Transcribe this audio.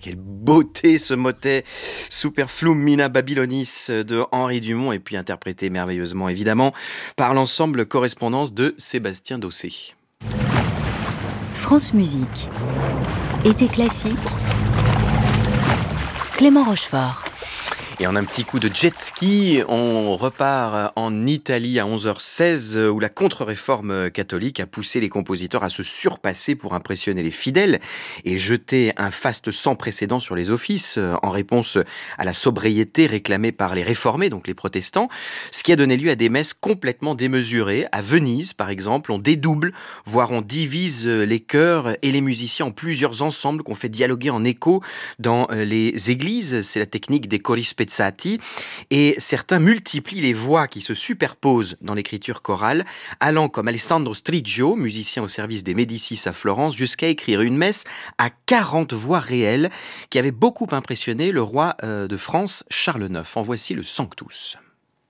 quelle beauté ce motet Superflum Mina Babylonis de Henri Dumont et puis interprété merveilleusement évidemment par l'ensemble Correspondance de Sébastien Dossé. France Musique. Été classique. Clément Rochefort. Et en un petit coup de jet ski, on repart en Italie à 11h16 où la contre-réforme catholique a poussé les compositeurs à se surpasser pour impressionner les fidèles et jeter un faste sans précédent sur les offices en réponse à la sobriété réclamée par les réformés, donc les protestants, ce qui a donné lieu à des messes complètement démesurées. À Venise, par exemple, on dédouble, voire on divise les chœurs et les musiciens en plusieurs ensembles qu'on fait dialoguer en écho dans les églises. C'est la technique des choristes spezzati, et certains multiplient les voix qui se superposent dans l'écriture chorale, allant comme Alessandro Striggio, musicien au service des Médicis à Florence, jusqu'à écrire une messe à 40 voix réelles qui avait beaucoup impressionné le roi de France Charles IX. En voici le Sanctus.